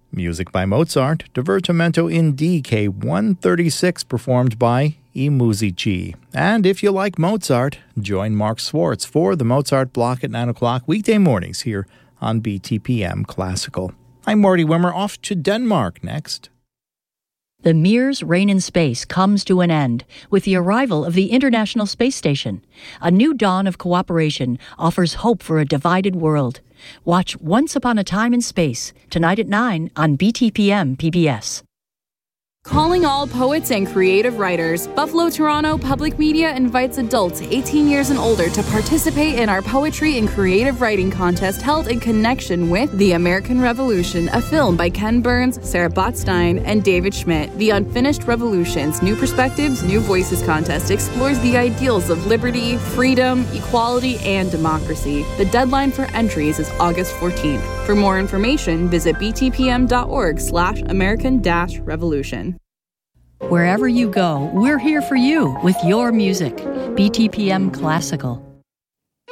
Music by Mozart, Divertimento in DK 136, performed by I Musici. And if you like Mozart, join Mark Swartz for the Mozart Block at 9 o'clock weekday mornings here on BTPM Classical. I'm Marty Wimmer, off to Denmark next. The Mir's reign in space comes to an end with the arrival of the International Space Station. A new dawn of cooperation offers hope for a divided world. Watch Once Upon a Time in Space, tonight at 9 on BTPM PBS. Calling all poets and creative writers, Buffalo Toronto Public Media invites adults 18 years and older to participate in our poetry and creative writing contest held in connection with The American Revolution, a film by Ken Burns, Sarah Botstein, and David Schmidt. The Unfinished Revolutions, New Perspectives, New Voices contest explores the ideals of liberty, freedom, equality, and democracy. The deadline for entries is August 14th. For more information, visit btpm.org/American-Revolution. Wherever you go, we're here for you with your music. BTPM Classical.